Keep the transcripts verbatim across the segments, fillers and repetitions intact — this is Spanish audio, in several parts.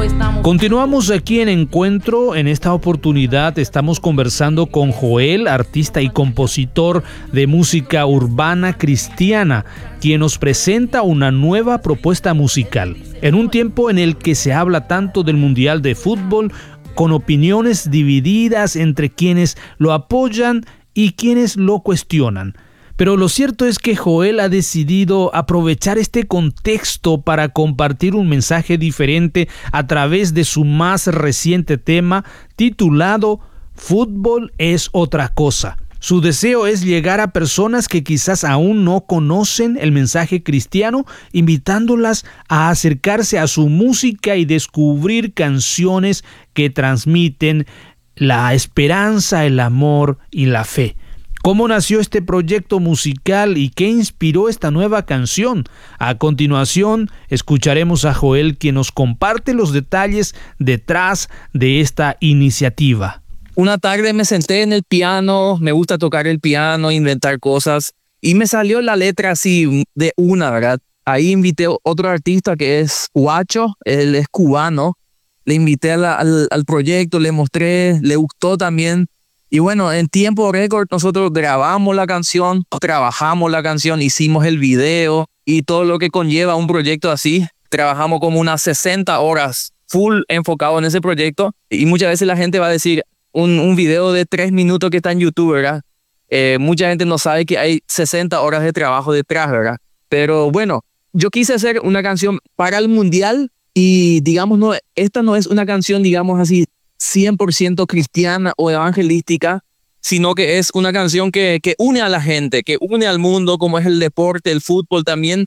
estamos. Continuamos aquí en Encuentro. En esta oportunidad estamos conversando con Joel, artista y compositor de música urbana cristiana, quien nos presenta una nueva propuesta musical. En un tiempo en el que se habla tanto del Mundial de Fútbol, con opiniones divididas entre quienes lo apoyan y quienes lo cuestionan. Pero lo cierto es que Joel ha decidido aprovechar este contexto para compartir un mensaje diferente a través de su más reciente tema titulado Fútbol es otra cosa. Su deseo es llegar a personas que quizás aún no conocen el mensaje cristiano, invitándolas a acercarse a su música y descubrir canciones que transmiten la esperanza, el amor y la fe. ¿Cómo nació este proyecto musical y qué inspiró esta nueva canción? A continuación, escucharemos a Joel, quien nos comparte los detalles detrás de esta iniciativa. Una tarde me senté en el piano, me gusta tocar el piano, inventar cosas, y me salió la letra así de una, ¿verdad? Ahí invité a otro artista que es Huacho, él es cubano, le invité a la, al, al proyecto, le mostré, le gustó también. Y bueno, en tiempo récord nosotros grabamos la canción, trabajamos la canción, hicimos el video y todo lo que conlleva un proyecto así. Trabajamos como unas sesenta horas full enfocado en ese proyecto y muchas veces la gente va a decir un, un video de tres minutos que está en YouTube, ¿verdad? Eh, mucha gente no sabe que hay sesenta horas de trabajo detrás, ¿verdad? Pero bueno, yo quise hacer una canción para el Mundial y digamos, no, esta no es una canción, digamos así, cien por ciento cristiana o evangelística, sino que es una canción que, que une a la gente, que une al mundo, como es el deporte, el fútbol también,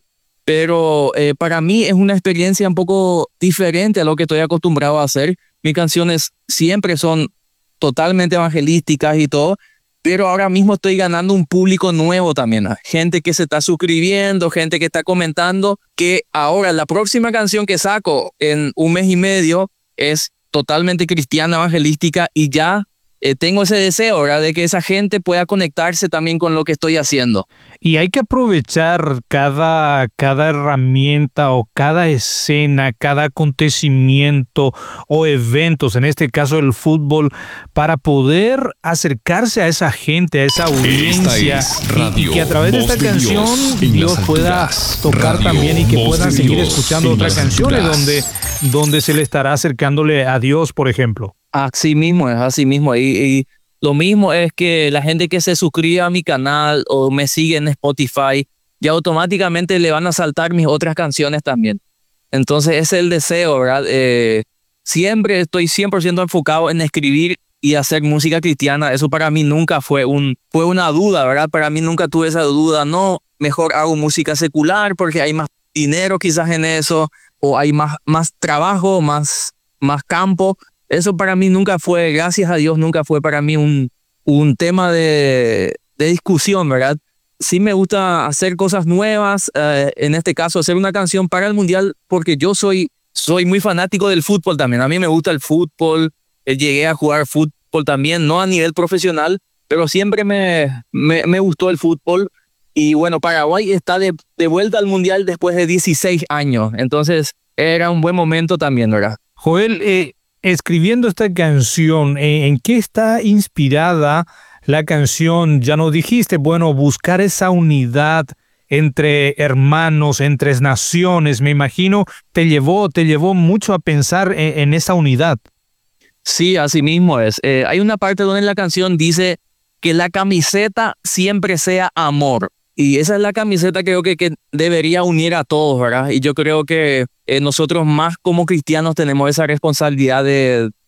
pero eh, para mí es una experiencia un poco diferente a lo que estoy acostumbrado a hacer. Mis canciones siempre son totalmente evangelísticas y todo, pero ahora mismo estoy ganando un público nuevo también, gente que se está suscribiendo, gente que está comentando, que ahora la próxima canción que saco en un mes y medio es totalmente cristiana, evangelística, y ya eh, tengo ese deseo, ¿verdad?, de que esa gente pueda conectarse también con lo que estoy haciendo. Y hay que aprovechar cada, cada herramienta o cada escena, cada acontecimiento o eventos, en este caso el fútbol, para poder acercarse a esa gente, a esa audiencia, es Radio y que a través de esta Voz de canción Dios, Dios pueda alturas. tocar Radio también y que Voz puedan de seguir Dios, escuchando otras canciones donde, donde se le estará acercándole a Dios, por ejemplo. Así mismo es, así mismo. Y, y lo mismo es que la gente que se suscribe a mi canal o me sigue en Spotify, ya automáticamente le van a saltar mis otras canciones también. Entonces ese es el deseo, ¿verdad? Eh, siempre estoy cien por ciento enfocado en escribir y hacer música cristiana. Eso para mí nunca fue, un, fue una duda, ¿verdad? Para mí nunca tuve esa duda. No, mejor hago música secular porque hay más dinero quizás en eso, o hay más, más trabajo, más, más campo. Eso para mí nunca fue, gracias a Dios, nunca fue para mí un, un tema de, de discusión, ¿verdad? Sí me gusta hacer cosas nuevas, eh, en este caso hacer una canción para el Mundial, porque yo soy, soy muy fanático del fútbol también. A mí me gusta el fútbol, eh, llegué a jugar fútbol también, no a nivel profesional, pero siempre me, me, me gustó el fútbol. Y bueno, Paraguay está de, de vuelta al Mundial después de dieciséis años, entonces era un buen momento también, ¿verdad? Joel, eh, escribiendo esta canción, ¿en qué está inspirada la canción? Ya nos dijiste, bueno, buscar esa unidad entre hermanos, entre naciones, me imagino, te llevó, te llevó mucho a pensar en, en esa unidad. Sí, así mismo es. Eh, hay una parte donde la canción dice que la camiseta siempre sea amor. Y esa es la camiseta que creo que, que debería unir a todos, ¿verdad? Y yo creo que eh, nosotros más como cristianos tenemos esa responsabilidad de,